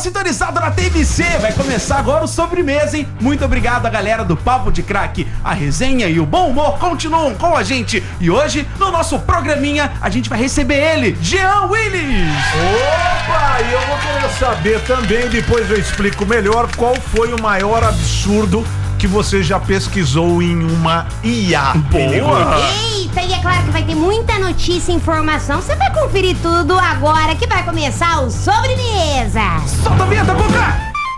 sintonizado na TMC. Vai começar agora o Sobremesa, hein? Muito obrigado a galera do Papo de Crack. A resenha e o bom humor continuam com a gente. E hoje, no nosso programinha, a gente vai receber ele, Jean Willis. Opa, e eu vou querer saber também, depois eu explico melhor, qual foi o maior absurdo que você já pesquisou em uma IA. Boa! Eita, e é claro que vai ter muita notícia e informação. Você vai conferir tudo agora que vai começar o Sobremesa. Solta a vinheta, Cuca!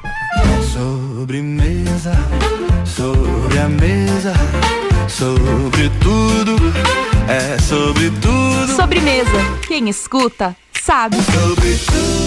Sobremesa, sobre a mesa, sobre tudo, é sobre tudo. Sobremesa, quem escuta, sabe. Sobre tudo.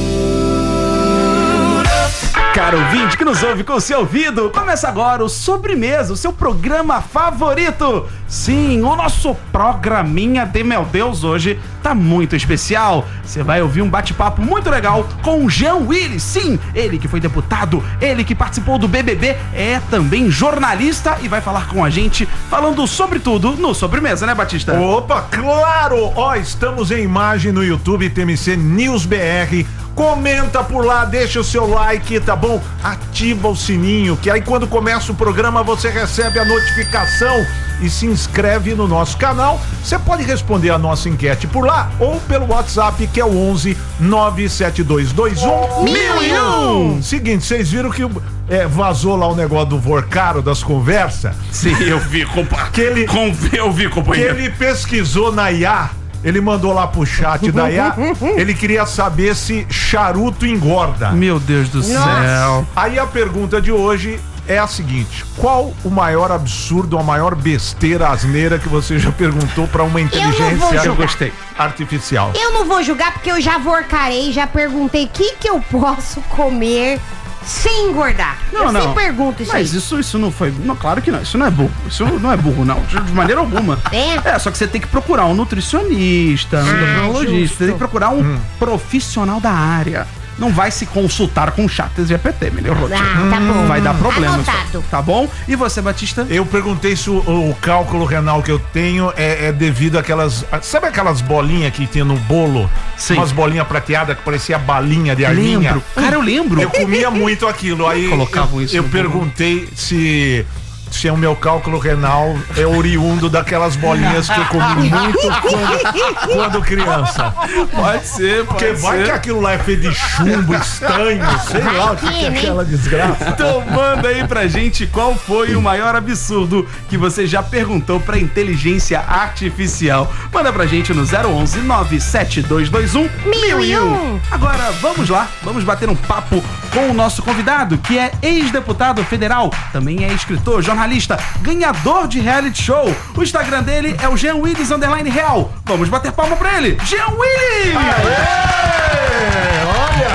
Caro ouvinte que nos ouve com o seu ouvido, começa agora o Sobremesa, o seu programa favorito. Sim, o nosso programinha de meu Deus hoje tá muito especial. Você vai ouvir um bate-papo muito legal com o Jean Willis. Sim, ele que foi deputado, ele que participou do BBB, é também jornalista e vai falar com a gente, falando sobre tudo no Sobremesa, né, Batista? Opa, claro! Ó, estamos em imagem no YouTube TMC News BR. Comenta por lá, deixa o seu like, tá bom? Ativa o sininho, que aí quando começa o programa você recebe a notificação e se inscreve no nosso canal. Você pode responder a nossa enquete por lá ou pelo WhatsApp, que é o 11 97221 1001. Seguinte, vocês viram que vazou lá o negócio do Vorcaro das conversas? Sim, eu vi, companheiro. Que ele pesquisou na IA. Ele mandou lá pro chat da IA, ele queria saber se charuto engorda. Meu Deus do céu. Aí a pergunta de hoje é a seguinte: qual o maior absurdo, a maior besteira, asneira que você já perguntou pra uma inteligência artificial? Eu não vou julgar porque eu já vorcarei, já perguntei o que eu posso comer sem engordar. Eu sempre pergunto isso. Mas aí. isso não foi. Não, claro que não. Isso não é burro. Isso não é burro, não. De maneira alguma. Só que você tem que procurar um nutricionista, um endocrinologista. Você tem que procurar um profissional da área. Não vai se consultar com chatas GPT, melhor. Tá bom. Vai dar problema. Anotado. Tá bom? E você, Batista? Eu perguntei se o cálculo renal que eu tenho é devido àquelas... Sabe aquelas bolinhas que tinha no bolo? Sim. Umas bolinhas prateadas que parecia balinha de arminha. Lembro. Cara, eu lembro. Eu comia muito aquilo. Aí colocavam isso eu no perguntei se o meu cálculo renal é oriundo daquelas bolinhas que eu comi muito quando criança. Pode ser, Porque vai que aquilo lá é feito de chumbo, estanho, sei lá o que é aquela desgraça. Então manda aí pra gente qual foi o maior absurdo que você já perguntou pra inteligência artificial. Manda pra gente no 011 97221 1001. Agora vamos lá, vamos bater um papo com o nosso convidado, que é ex-deputado federal, também é escritor, jornalista, ganhador de reality show. O Instagram dele é o Jean Willis _real. Vamos bater palma pra ele. Jean Willis! Olha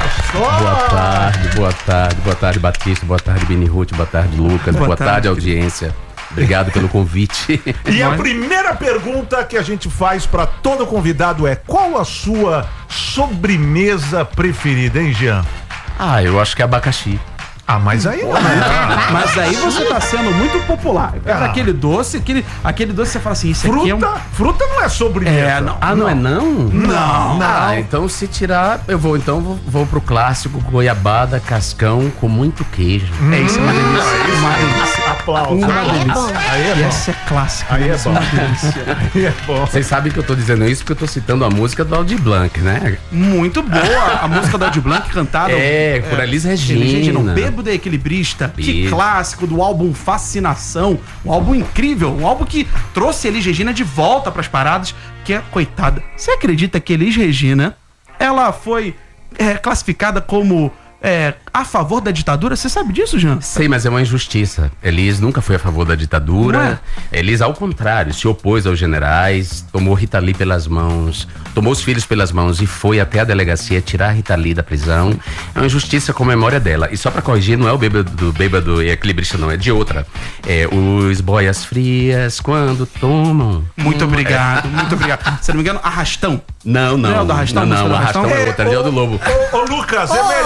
só! Boa tarde, Batista, boa tarde, Bini Ruth, boa tarde, Lucas, boa tarde, audiência. Obrigado pelo convite. E a primeira pergunta que a gente faz pra todo convidado é: qual a sua sobremesa preferida, hein, Jean? Eu acho que é abacaxi. Mas aí não. Mas aí você tá sendo muito popular. Aquele doce você fala assim, isso aqui é Fruta não é sobremesa. Não é não? Não. Então se tirar, eu vou pro clássico goiabada, cascão com muito queijo. É isso, uma delícia. Aplausos. Aí é bom. Essa é clássica. Aí é bom. Aí é bom. Vocês sabem que eu tô dizendo isso porque eu tô citando a música do Aldir Blanc, né? Muito boa a música do Aldir Blanc cantada por Elis Regina. Bêbado e Equilibrista. Que clássico do álbum Fascinação. Um álbum incrível. Um álbum que trouxe Elis Regina de volta pras paradas. Que é, coitada, você acredita que Elis Regina, ela foi classificada como a favor da ditadura? Você sabe disso, Jean? Sei, mas é uma injustiça. Elis nunca foi a favor da ditadura. Elis, ao contrário, se opôs aos generais, tomou Rita Lee pelas mãos, tomou os filhos pelas mãos e foi até a delegacia tirar a Rita Lee da prisão. É uma injustiça com a memória dela. E só pra corrigir, não é o bêbado e equilibrista, não, é de outra. É os boias frias quando tomam. Muito obrigado, muito obrigado. Se não me engano, Arrastão. Não. Não é o do Arrastão? Não, Arrastão é outra, é o do Lobo. Ô, Lucas, é melhor você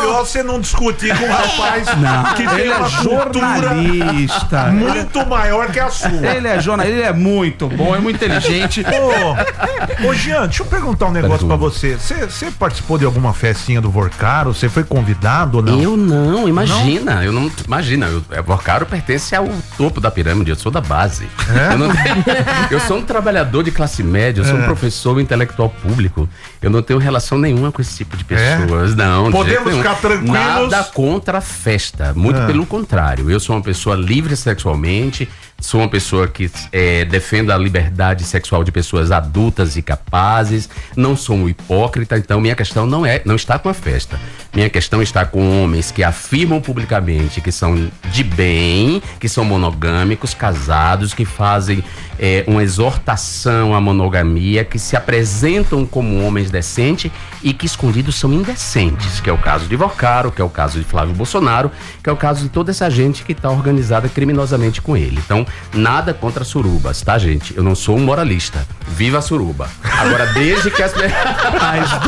não discutir com um rapaz que tem ele uma é cultura jornalista. muito maior que a sua. Ele é jornalista, ele é muito bom, é muito inteligente. Ô Jean, deixa eu perguntar um negócio pra você. Você participou de alguma festinha do Vorcaro? Você foi convidado ou não? Eu não, imagina. O Vorcaro pertence ao topo da pirâmide, eu sou da base. Eu sou um trabalhador de classe média, eu sou um professor intelectual público. Eu não tenho relação nenhuma com esse tipo de pessoas, não. Podemos ficar tranquilos. Nada contra a festa, muito pelo contrário. Eu sou uma pessoa livre sexualmente, sou uma pessoa que defende a liberdade sexual de pessoas adultas e capazes, não sou um hipócrita, então minha questão não está com a festa. Minha questão está com homens que afirmam publicamente que são de bem, que são monogâmicos, casados, que fazem uma exortação à monogamia, que se apresentam como homens decentes e que escondidos são indecentes, que é o caso de Vorcaro, que é o caso de Flávio Bolsonaro, que é o caso de toda essa gente que está organizada criminosamente com ele. Então, nada contra surubas, tá, gente? Eu não sou um moralista. Viva a suruba. Agora, desde que as... Às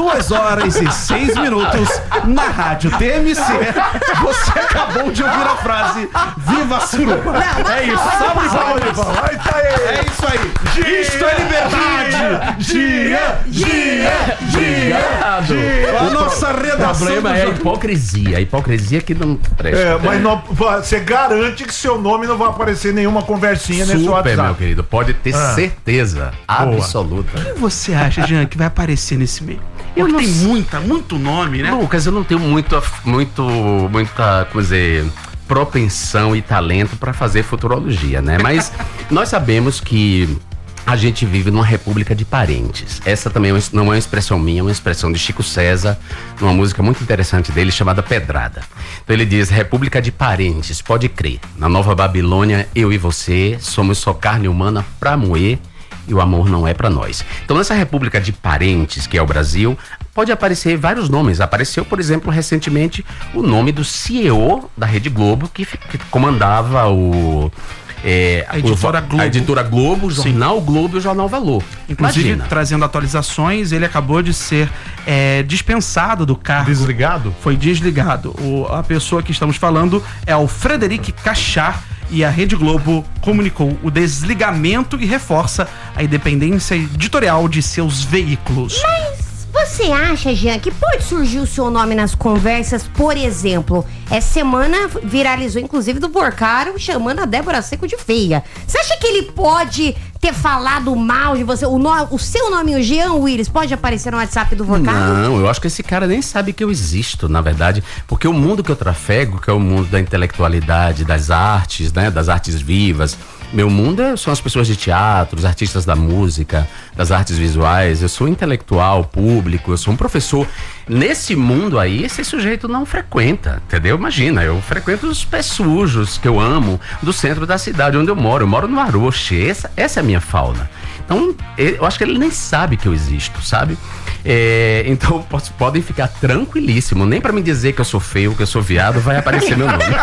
2h06 na rádio TMC, você acabou de ouvir a frase Viva a suruba. É isso, sabe, é isso aí. Isto é liberdade. A nossa redação. O problema é a hipocrisia. A hipocrisia que não presta. Mas você garante que seu nome não vai aparecer em nenhuma conversinha nesse Super, WhatsApp. meu querido. Pode ter certeza absoluta. O que você acha, Jean, que vai aparecer nesse meio? Porque tem muito nome, né? Lucas, eu não tenho muita, como dizer, propensão e talento para fazer futurologia, né? Mas nós sabemos que a gente vive numa república de parentes. Essa também não é uma expressão minha, é uma expressão de Chico César, numa música muito interessante dele chamada Pedrada. Então ele diz: república de parentes, pode crer. Na Nova Babilônia, eu e você somos só carne humana pra moer, e o amor não é pra nós. Então nessa república de parentes, que é o Brasil, pode aparecer vários nomes. Apareceu, por exemplo, recentemente o nome do CEO da Rede Globo, que comandava a editora Globo, o Jornal Globo e o Jornal Valor. Inclusive, trazendo atualizações, ele acabou de ser dispensado do cargo. Desligado? Foi desligado. A pessoa que estamos falando é o Frederic Cachar, e a Rede Globo comunicou o desligamento e reforça a independência editorial de seus veículos. Mas você acha, Jean, que pode surgir o seu nome nas conversas? Por exemplo, essa semana viralizou, inclusive, do Vorcaro chamando a Débora Seco de feia. Você acha que ele pode ter falado mal de você? O seu nome, o Jean Willis, pode aparecer no WhatsApp do Vorcaro? Não, eu acho que esse cara nem sabe que eu existo, na verdade, porque o mundo que eu trafego, que é o mundo da intelectualidade, das artes, né, das artes vivas, meu mundo são as pessoas de teatro, os artistas da música, das artes visuais. Eu sou intelectual, público, eu sou um professor. Nesse mundo aí, esse sujeito não frequenta, entendeu? Imagina, eu frequento os pés sujos, que eu amo, do centro da cidade onde eu moro. Eu moro no Aroche, essa é a minha fauna. Então, eu acho que ele nem sabe que eu existo, sabe? Então, podem ficar tranquilíssimo. Nem pra me dizer que eu sou feio, que eu sou viado, vai aparecer meu nome.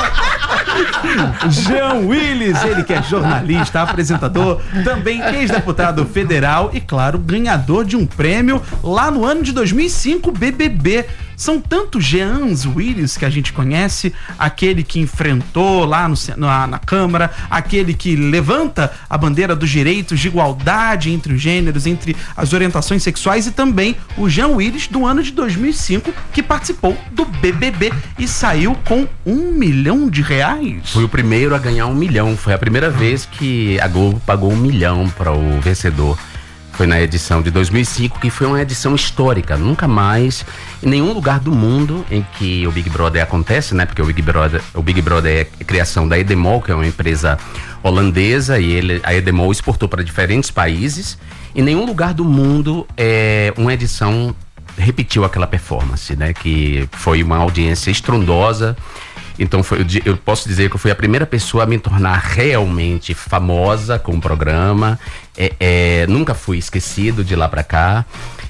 Jean Willis, ele que é jornalista, apresentador, também ex-deputado federal e, claro, ganhador de um prêmio lá no ano de 2005, BBB. São tantos Jeans Willis que a gente conhece, aquele que enfrentou lá na Câmara, aquele que levanta a bandeira dos direitos de igualdade entre os gêneros, entre as orientações sexuais, e também o Jean Willis do ano de 2005, que participou do BBB e saiu com R$1 milhão. Foi o primeiro a ganhar 1 milhão, foi a primeira vez que a Globo pagou 1 milhão para o vencedor. Foi na edição de 2005, que foi uma edição histórica. Nunca mais, em nenhum lugar do mundo em que o Big Brother acontece, né? Porque o Big Brother é criação da Endemol, que é uma empresa holandesa, e a Endemol exportou para diferentes países. Em nenhum lugar do mundo uma edição repetiu aquela performance, né? Que foi uma audiência estrondosa. Então eu posso dizer que eu fui a primeira pessoa a me tornar realmente famosa com o programa. Nunca fui esquecido de lá pra cá.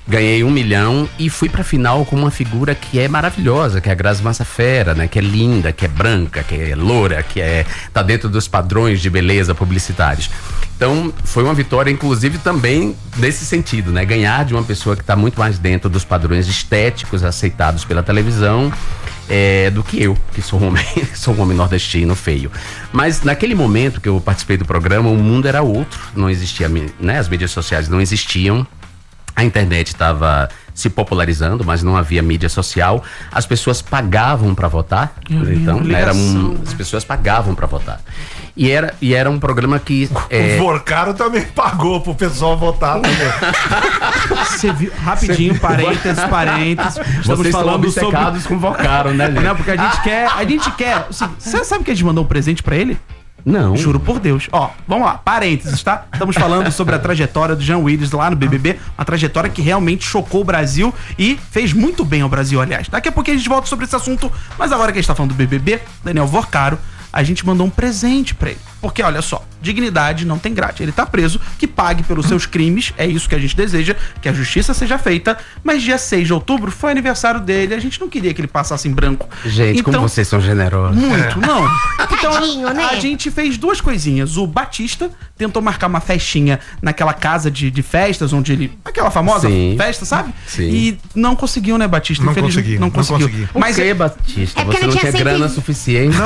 Ganhei 1 milhão e fui pra final com uma figura que é maravilhosa, que é a Grazi Massafera, né? Que é linda, que é branca, que é loura, tá dentro dos padrões de beleza publicitários. Então, foi uma vitória, inclusive, também nesse sentido, né? Ganhar de uma pessoa que está muito mais dentro dos padrões estéticos aceitados pela televisão do que eu, que sou um homem nordestino feio. Mas naquele momento que eu participei do programa, o mundo era outro, não existia, né? As mídias sociais não existiam. A internet estava se popularizando, mas não havia mídia social. As pessoas pagavam para votar. Então, as pessoas pagavam para votar. E era um programa que... O Vorcaro também pagou pro pessoal votar também. Você viu, rapidinho, parênteses. Estamos Vocês falando estão obcecados com o Vorcaro, né, gente? Não, porque a gente quer... Você sabe que a gente mandou um presente para ele? Não. Juro por Deus. Ó, vamos lá, parênteses, tá? Estamos falando sobre a trajetória do Jean Willis lá no BBB, uma trajetória que realmente chocou o Brasil e fez muito bem ao Brasil, aliás. Daqui a pouco a gente volta sobre esse assunto, mas agora que a gente tá falando do BBB, Daniel Vorcaro, a gente mandou um presente pra ele. Porque, olha só, dignidade não tem grátis. Ele tá preso, que pague pelos seus crimes, é isso que a gente deseja, que a justiça seja feita, mas dia 6 de outubro foi aniversário dele, a gente não queria que ele passasse em branco. Gente, então, como vocês são generosos. Muito, não. Então, Tadinho, né? a gente fez 2 coisinhas. O Batista tentou marcar uma festinha naquela casa de festas, onde ele... Aquela famosa festa, sabe? Sim. E não conseguiu, né, Batista? Não Infelizmente, não conseguiu. Mas Batista, É porque você não não tinha tinha grana 120. suficiente.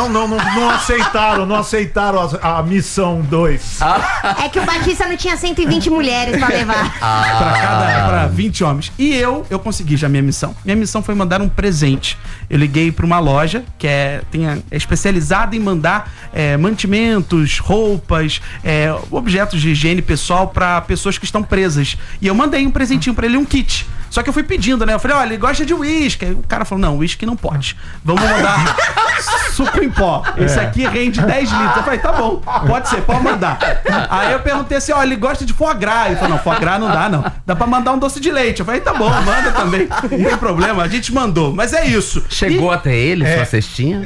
Não aceitaram a missão 2. É que o Batista não tinha 120 mulheres pra levar. Pra 20 homens. E eu consegui já minha missão. Minha missão foi mandar um presente. Eu liguei pra uma loja que é especializada em mandar mantimentos, roupas, objetos de higiene pessoal pra pessoas que estão presas. E eu mandei um presentinho pra ele, um kit. Só que eu fui pedindo, né? Eu falei, olha, ele gosta de uísque. Aí o cara falou, não, uísque não pode. Vamos mandar suco em pó. Esse aqui rende 10 litros. Eu falei, tá bom, pode ser, pode mandar. Aí eu perguntei assim, ó, ele gosta de foie gras. Ele falou, não, foie gras não dá, não. Dá pra mandar um doce de leite. Eu falei, tá bom, manda também. Não tem problema, a gente mandou. Mas é isso. Chegou até ele, sua cestinha?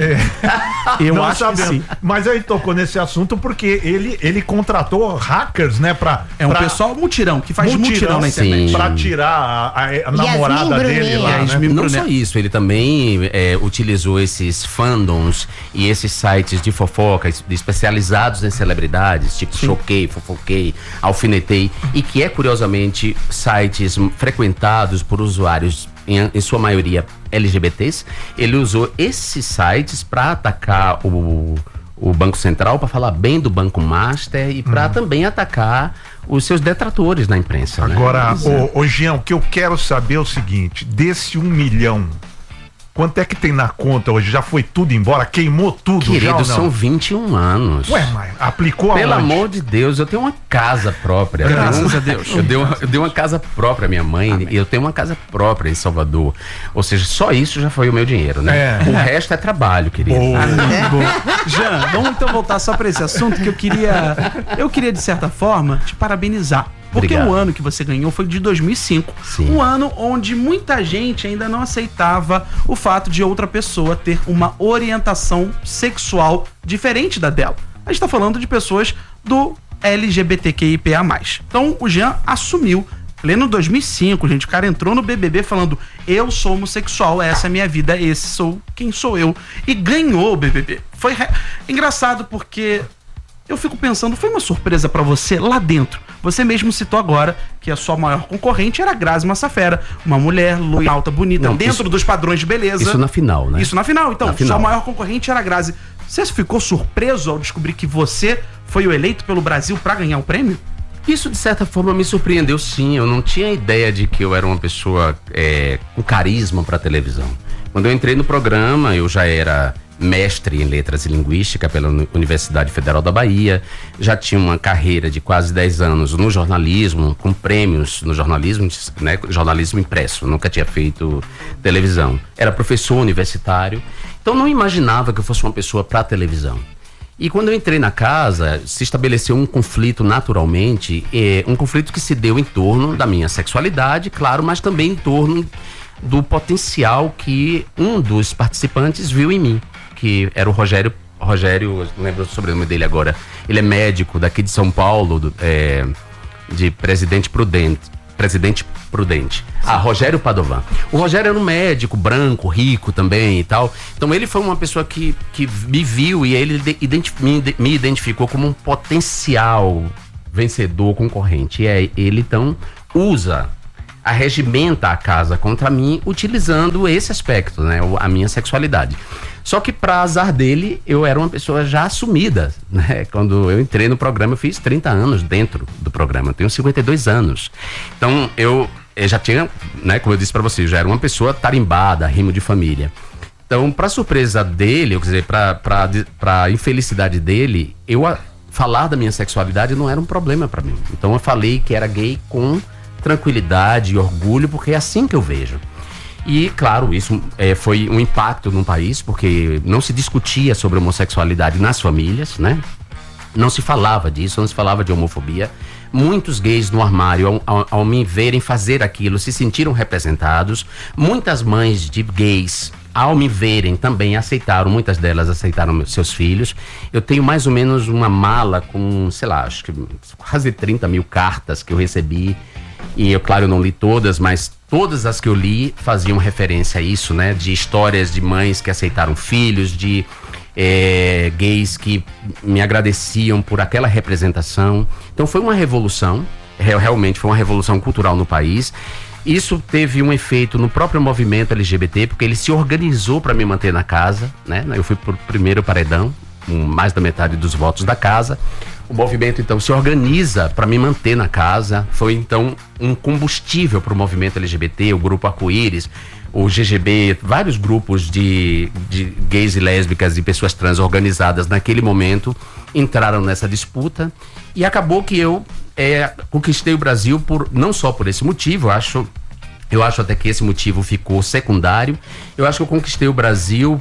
Eu Não acho sabemos. que sim. Mas aí tocou nesse assunto porque ele contratou hackers, né? É um pessoal mutirão, que faz mutirão na internet. Sim. Pra tirar a namorada dele lá, né? Não só isso, ele também utilizou esses fandoms e esses sites de fofoca especializados em celebridades, tipo Choquei, Fofoquei, Alfinetei, e que curiosamente sites frequentados por usuários em sua maioria LGBTs. Ele usou esses sites para atacar o Banco Central, para falar bem do Banco Master e para também atacar os seus detratores na imprensa. Agora, né? ô Jean, o que eu quero saber é o seguinte: desse 1 milhão, quanto é que tem na conta hoje? Já foi tudo embora? Queimou tudo? Querido, já ou não? são 21 anos. Ué, mas aplicou Pelo aonde? amor de Deus, eu tenho uma casa própria. Graças a Deus. Eu dei uma casa própria à minha mãe e eu tenho uma casa própria em Salvador. Ou seja, só isso já foi o meu dinheiro, né? O resto é trabalho, querido. Jean, vamos então voltar só pra esse assunto que eu queria de certa forma te parabenizar. Porque Obrigado. o ano que você ganhou foi de 2005. Sim. Um ano onde muita gente ainda não aceitava o fato de outra pessoa ter uma orientação sexual diferente da dela. A gente tá falando de pessoas do LGBTQIPA+. Então o Jean assumiu. Pleno 2005, gente, o cara entrou no BBB falando, eu sou homossexual, essa é a minha vida, quem sou eu. E ganhou o BBB. Foi engraçado porque eu fico pensando, foi uma surpresa pra você lá dentro. Você mesmo citou agora que a sua maior concorrente era a Grazi Massafera, uma mulher loira, alta, bonita, Não, dentro dos padrões de beleza. Isso na final, né? Isso na final. Então, Na final. sua maior concorrente era a Grazi. Você ficou surpreso ao descobrir que você foi o eleito pelo Brasil pra ganhar o prêmio? Isso, de certa forma, me surpreendeu, sim. Eu não tinha ideia de que eu era uma pessoa com carisma para televisão. Quando eu entrei no programa, eu já era mestre em letras e linguística pela Universidade Federal da Bahia, já tinha uma carreira de quase 10 anos no jornalismo, com prêmios no jornalismo, né, jornalismo impresso, nunca tinha feito televisão. Era professor universitário, então não imaginava que eu fosse uma pessoa para televisão. E quando eu entrei na casa, se estabeleceu um conflito naturalmente, um conflito que se deu em torno da minha sexualidade, claro, mas também em torno do potencial que um dos participantes viu em mim, que era o Rogério, não lembro o sobrenome dele agora, ele é médico daqui de São Paulo, de Presidente Presidente Prudente. Rogério Padovan. O Rogério era um médico branco, rico também e tal. Então ele foi uma pessoa que me viu e ele me identificou como um potencial vencedor, concorrente. E ele então arregimenta a casa contra mim utilizando esse aspecto, né? A minha sexualidade. Só que, para azar dele, eu era uma pessoa já assumida, né? Quando eu entrei no programa, eu fiz 30 anos dentro do programa. Eu tenho 52 anos. Então, eu já tinha, né? Como eu disse para você, já era uma pessoa tarimbada, rimo de família. Então, para surpresa dele, quer dizer, para infelicidade dele, falar da minha sexualidade não era um problema para mim. Então, eu falei que era gay com tranquilidade e orgulho, porque é assim que eu vejo. E, claro, isso foi um impacto no país, porque não se discutia sobre homossexualidade nas famílias, né? Não se falava disso, não se falava de homofobia. Muitos gays no armário, ao me verem fazer aquilo, se sentiram representados. Muitas mães de gays, ao me verem, também aceitaram, muitas delas aceitaram seus filhos. Eu tenho mais ou menos uma mala com, sei lá, acho que quase 30 mil cartas que eu recebi. E, claro, eu não li todas, mas todas as que eu li faziam referência a isso, né? De histórias de mães que aceitaram filhos, de gays que me agradeciam por aquela representação. Então foi uma revolução, realmente foi uma revolução cultural no país. Isso teve um efeito no próprio movimento LGBT, porque ele se organizou para me manter na casa, né? Eu fui pro primeiro paredão, com mais da metade dos votos da casa. O movimento, então, se organiza para me manter na casa. Foi, então, um combustível para o movimento LGBT, o Grupo Arco-Íris, o GGB, vários grupos de gays e lésbicas e pessoas trans organizadas naquele momento entraram nessa disputa. E acabou que eu conquistei o Brasil não só por esse motivo, eu acho até que esse motivo ficou secundário. Eu acho que eu conquistei o Brasil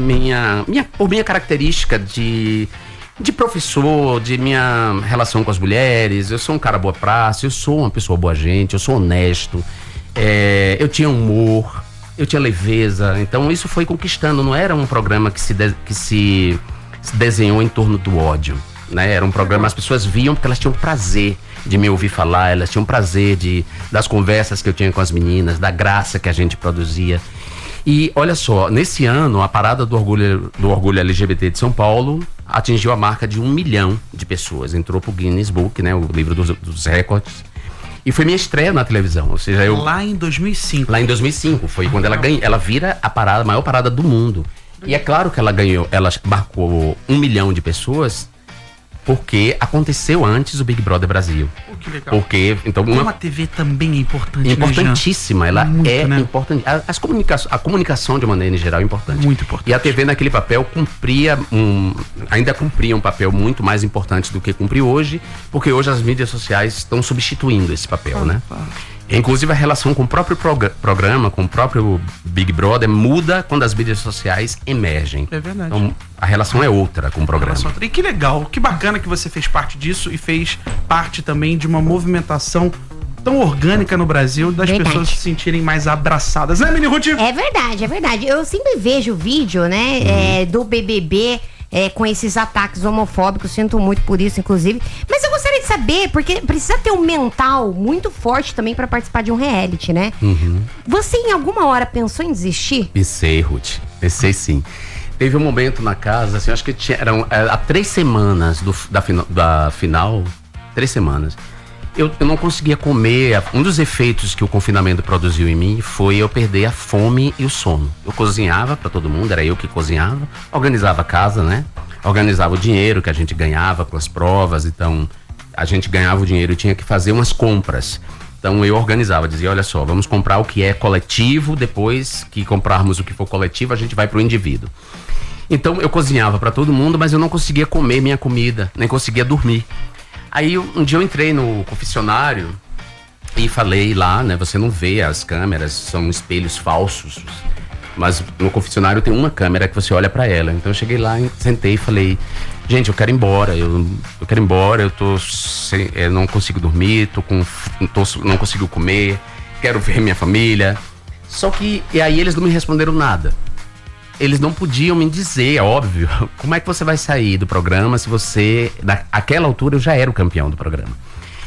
por minha característica de professor, de minha relação com as mulheres. Eu sou um cara boa praça, eu sou uma pessoa boa gente, eu sou honesto, eu tinha humor, eu tinha leveza. Então isso foi conquistando, não era um programa que se desenhou em torno do ódio, né? Era um programa, as pessoas viam porque elas tinham prazer de me ouvir falar, elas tinham prazer das conversas que eu tinha com as meninas, da graça que a gente produzia. E olha só, nesse ano, a Parada do Orgulho LGBT de São Paulo atingiu a marca de 1 milhão de pessoas. Entrou pro Guinness Book, né, o livro dos recordes. E foi minha estreia na televisão, ou seja, Lá em 2005. Lá em 2005, foi quando ela vira a maior parada do mundo. E é claro que ela marcou 1 milhão de pessoas, porque aconteceu antes o Big Brother Brasil. Que legal. Porque, então, uma TV também é importante, importantíssima, né, ela muito, é né? importante. A comunicação de maneira em geral é importante. Muito importante. E a TV naquele papel ainda cumpria um papel muito mais importante do que cumpre hoje, porque hoje as mídias sociais estão substituindo esse papel, né? Inclusive a relação com o próprio programa, com o próprio Big Brother, muda quando as mídias sociais emergem. É verdade. Então a relação é outra com o programa. E que legal, que bacana que você fez parte disso e fez parte também de uma movimentação tão orgânica no Brasil, das pessoas se sentirem mais abraçadas, né, Mini Ruth? É verdade. Eu sempre vejo vídeo, né, do BBB com esses ataques homofóbicos, sinto muito por isso, inclusive. Mas eu gostaria de saber, porque precisa ter um mental muito forte também pra participar de um reality, né? Você em alguma hora pensou em desistir? Pensei, Ruth. Pensei sim. Teve um momento na casa, assim, acho que eram há 3 semanas da final, 3 semanas. Eu não conseguia comer. Um dos efeitos que o confinamento produziu em mim foi eu perder a fome e o sono. Eu cozinhava pra todo mundo, era eu que cozinhava, organizava a casa, né? Organizava o dinheiro que a gente ganhava com as provas, então a gente ganhava o dinheiro e tinha que fazer umas compras. Então eu organizava, dizia, olha só, vamos comprar o que é coletivo, depois que comprarmos o que for coletivo, a gente vai pro indivíduo. Então eu cozinhava pra todo mundo, mas eu não conseguia comer minha comida, nem conseguia dormir. Aí um dia eu entrei no confessionário e falei lá, né? Você não vê as câmeras, são espelhos falsos. Mas no confessionário tem uma câmera que você olha pra ela. Então eu cheguei lá, sentei e falei, gente, eu quero ir embora. Eu quero ir embora, eu não consigo dormir, não consigo comer, quero ver minha família. Só que, e aí eles não me responderam nada. Eles não podiam me dizer, óbvio, como é que você vai sair do programa se você... Naquela altura eu já era o campeão do programa.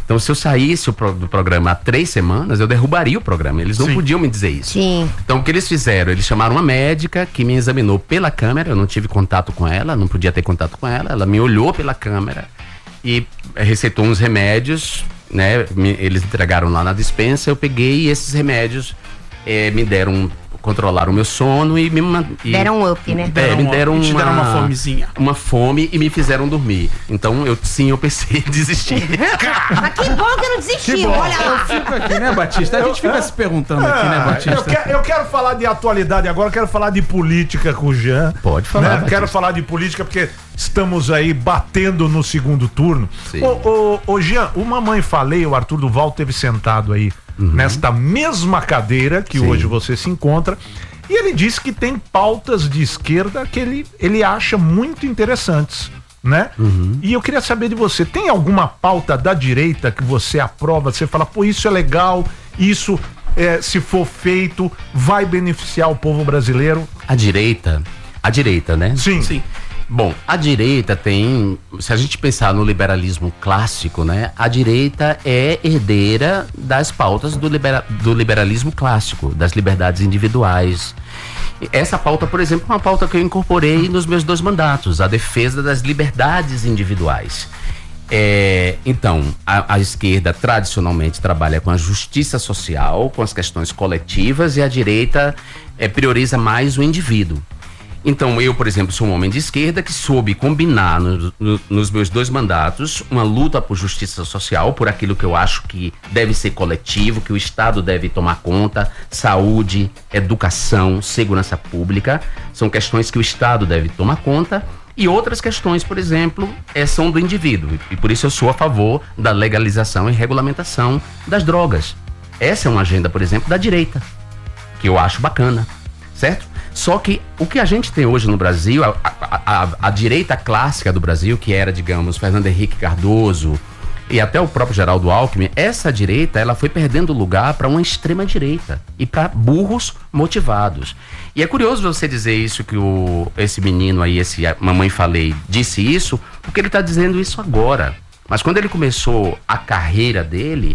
Então, se eu saísse do programa há 3 semanas, eu derrubaria o programa. Eles não podiam me dizer isso. Sim. Então, o que eles fizeram? Eles chamaram uma médica que me examinou pela câmera. Eu não tive contato com ela, não podia ter contato com ela. Ela me olhou pela câmera e receitou uns remédios, né? Eles entregaram lá na dispensa. Eu peguei e esses remédios me controlaram o meu sono e deram um up, né? Me deram te deram uma fomezinha. Uma fome e me fizeram dormir. Então, eu pensei em desistir. Mas que bom que eu não desisti, olha lá. Fica aqui, né, Batista? A gente fica se perguntando aqui, né, Batista? Eu quero falar de atualidade agora, quero falar de política com o Jean. Pode falar, Batista. Quero falar de política porque estamos aí batendo no segundo turno. Sim. Ô Jean, o Mamãe Falei, o Arthur Duval teve sentado aí nesta mesma cadeira que hoje você se encontra, e ele disse que tem pautas de esquerda que ele acha muito interessantes, né? E eu queria saber de você, tem alguma pauta da direita que você aprova, você fala, pô, isso é legal, isso, se for feito, vai beneficiar o povo brasileiro? A direita, né? Sim. Bom, a direita tem, se a gente pensar no liberalismo clássico, né? A direita é herdeira das pautas do liberalismo clássico, das liberdades individuais. Essa pauta, por exemplo, é uma pauta que eu incorporei nos meus 2 mandatos, a defesa das liberdades individuais. Então, a esquerda tradicionalmente trabalha com a justiça social, com as questões coletivas, e a direita prioriza mais o indivíduo. Então, eu, por exemplo, sou um homem de esquerda que soube combinar nos meus 2 mandatos uma luta por justiça social, por aquilo que eu acho que deve ser coletivo, que o Estado deve tomar conta, saúde, educação, segurança pública, são questões que o Estado deve tomar conta, e outras questões, por exemplo, são do indivíduo, e por isso eu sou a favor da legalização e regulamentação das drogas. Essa é uma agenda, por exemplo, da direita, que eu acho bacana, certo? Só que o que a gente tem hoje no Brasil, a direita clássica do Brasil, que era, digamos, Fernando Henrique Cardoso e até o próprio Geraldo Alckmin, essa direita, ela foi perdendo lugar para uma extrema direita e para burros motivados. E é curioso você dizer isso, que esse menino aí, esse Mamãe Falei, disse isso, porque ele está dizendo isso agora. Mas quando ele começou a carreira dele,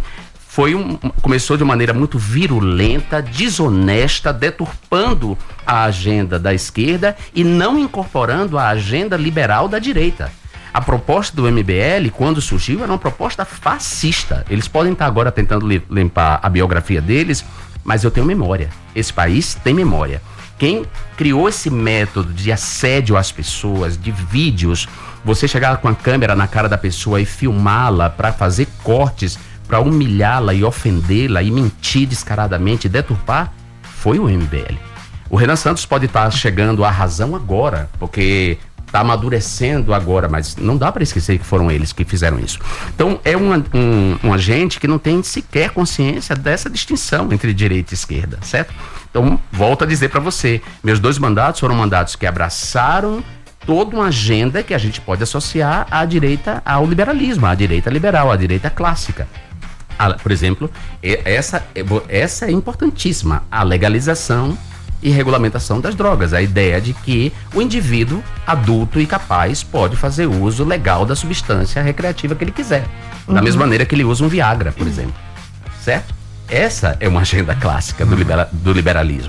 começou de maneira muito virulenta, desonesta, deturpando a agenda da esquerda e não incorporando a agenda liberal da direita. A proposta do MBL, quando surgiu, era uma proposta fascista. Eles podem estar agora tentando limpar a biografia deles, mas eu tenho memória. Esse país tem memória. Quem criou esse método de assédio às pessoas, de vídeos, você chegar com a câmera na cara da pessoa e filmá-la para fazer cortes, para humilhá-la e ofendê-la e mentir descaradamente, deturpar, foi o MBL. O Renan Santos pode estar chegando à razão agora, porque está amadurecendo agora, mas não dá para esquecer que foram eles que fizeram isso. Então, é uma gente que não tem sequer consciência dessa distinção entre direita e esquerda, certo? Então, volto a dizer para você, meus 2 mandatos foram mandatos que abraçaram toda uma agenda que a gente pode associar à direita, ao liberalismo, à direita liberal, à direita clássica. Por exemplo, essa é importantíssima, a legalização e regulamentação das drogas, a ideia de que o indivíduo adulto e capaz pode fazer uso legal da substância recreativa que ele quiser, da mesma maneira que ele usa um Viagra, por exemplo, certo? Essa é uma agenda clássica do liberalismo.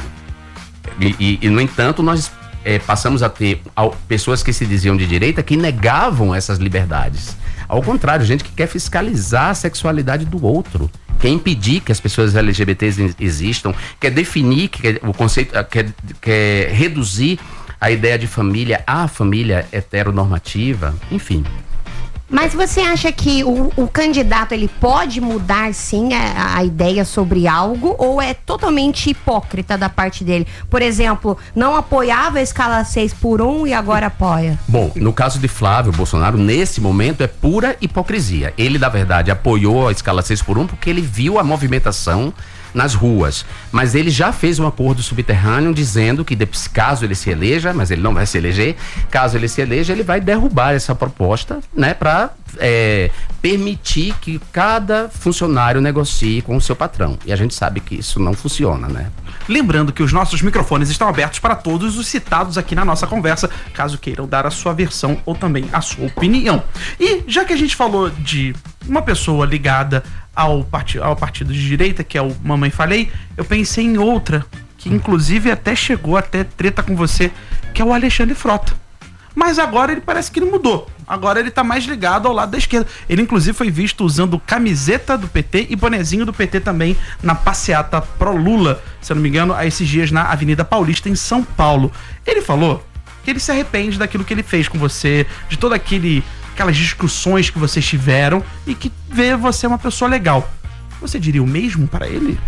E no entanto, nós passamos a ter pessoas que se diziam de direita que negavam essas liberdades. Ao contrário, gente que quer fiscalizar a sexualidade do outro, quer impedir que as pessoas LGBTs existam, quer definir o conceito, quer reduzir a ideia de família à família heteronormativa, enfim. Mas você acha que o candidato, ele pode mudar sim a ideia sobre algo, ou é totalmente hipócrita da parte dele? Por exemplo, não apoiava a escala 6x1 e agora apoia? Bom, no caso de Flávio Bolsonaro, nesse momento é pura hipocrisia. Ele, na verdade, apoiou a escala 6x1 porque ele viu a movimentação nas ruas. Mas ele já fez um acordo subterrâneo dizendo que caso ele se eleja, mas ele não vai se eleger, caso ele se eleja, ele vai derrubar essa proposta, né, para permitir que cada funcionário negocie com o seu patrão. E a gente sabe que isso não funciona, né? Lembrando que os nossos microfones estão abertos para todos os citados aqui na nossa conversa, caso queiram dar a sua versão ou também a sua opinião. E já que a gente falou de uma pessoa ligada ao partido de direita, que é o Mamãe Falei, eu pensei em outra, que inclusive até chegou até treta com você, que é o Alexandre Frota. Mas agora ele parece que ele mudou. Agora ele tá mais ligado ao lado da esquerda. Ele inclusive foi visto usando camiseta do PT e bonezinho do PT também na passeata pro Lula, se eu não me engano, há esses dias na Avenida Paulista, em São Paulo. Ele falou que ele se arrepende daquilo que ele fez com você, de todas aquelas discussões que vocês tiveram e que vê você uma pessoa legal. Você diria o mesmo para ele?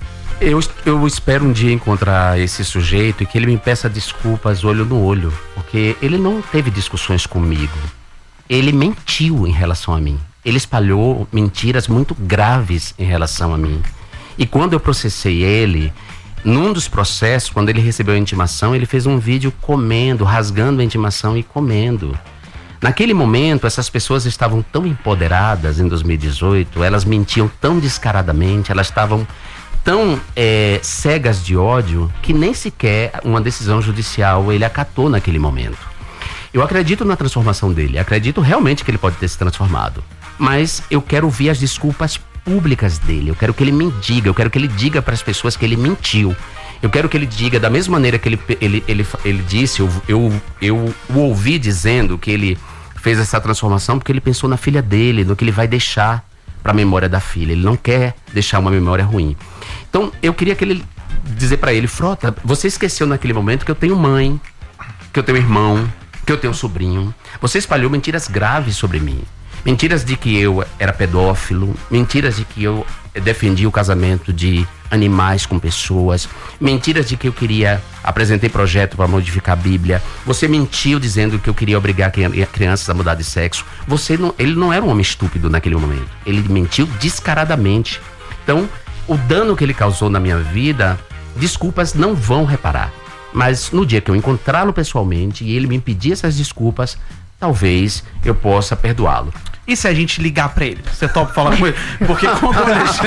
Eu espero um dia encontrar esse sujeito e que ele me peça desculpas olho no olho, porque ele não teve discussões comigo. Ele mentiu em relação a mim. Ele espalhou mentiras muito graves em relação a mim. E quando eu processei ele, num dos processos, quando ele recebeu a intimação, ele fez um vídeo comendo, rasgando a intimação e comendo. Naquele momento, essas pessoas estavam tão empoderadas em 2018, elas mentiam tão descaradamente, elas estavam tão cegas de ódio que nem sequer uma decisão judicial ele acatou naquele momento. Eu acredito na transformação dele, acredito realmente que ele pode ter se transformado, mas eu quero ouvir as desculpas públicas dele, eu quero que ele me diga, eu quero que ele diga para as pessoas que ele mentiu. Eu quero que ele diga da mesma maneira que ele disse, eu o ouvi dizendo que ele fez essa transformação porque ele pensou na filha dele, no que ele vai deixar para a memória da filha. Ele não quer deixar uma memória ruim. Então, eu queria que ele dizer para ele: Frota, você esqueceu naquele momento que eu tenho mãe, que eu tenho irmão, que eu tenho sobrinho. Você espalhou mentiras graves sobre mim. Mentiras de que eu era pedófilo, mentiras de que eu defendia o casamento de animais com pessoas, mentiras de que eu apresentei projeto para modificar a Bíblia. Você mentiu dizendo que eu queria obrigar crianças a mudar de sexo. Ele não era um homem estúpido naquele momento. Ele mentiu descaradamente. Então, o dano que ele causou na minha vida, desculpas não vão reparar. Mas no dia que eu encontrá-lo pessoalmente e ele me pedir essas desculpas, talvez eu possa perdoá-lo. E se a gente ligar pra ele? Você topa falar com ele? Porque quando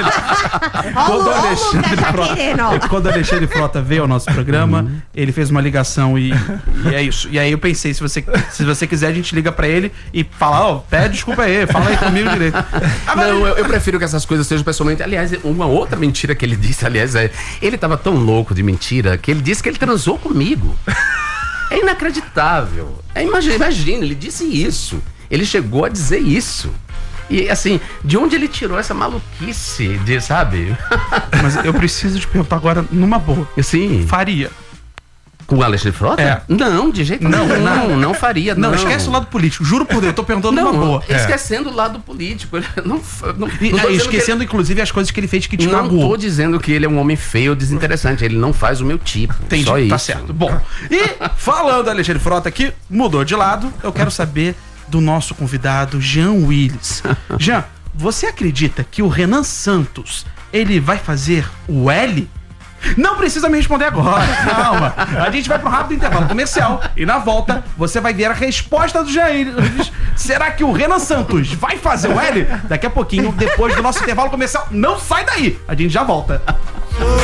o Alexandre Frota veio ao nosso programa, ele fez uma ligação e é isso. E aí eu pensei, se você quiser, a gente liga pra ele e fala, pede desculpa aí, fala aí comigo direito. Agora, não, eu prefiro que essas coisas sejam pessoalmente. Aliás, uma outra mentira que ele disse, ele tava tão louco de mentira que ele disse que ele transou comigo. É inacreditável. Imagina, ele disse isso. Ele chegou a dizer isso. E assim, de onde ele tirou essa maluquice sabe? Mas eu preciso te perguntar agora, numa boa. Sim. Faria? Com o Alexandre Frota? É. Não, de jeito nenhum. Não faria, não. Não, esquece o lado político. Juro por Deus, eu tô perguntando numa boa. Esquecendo o lado político. Esquecendo, inclusive, as coisas que ele fez que te magoou. Não tô dizendo que ele é um homem feio ou desinteressante. Ele não faz o meu tipo. Entendi, só isso. Tá certo. Bom, e falando Alexandre Frota que mudou de lado, eu quero saber do nosso convidado, Jean Willis. Jean, você acredita que o Renan Santos, ele vai fazer o L? Não precisa me responder agora, calma. A gente vai para um rápido intervalo comercial e na volta você vai ver a resposta do Jean Willis. Será que o Renan Santos vai fazer o L? Daqui a pouquinho, depois do nosso intervalo comercial. Não sai daí, a gente já volta.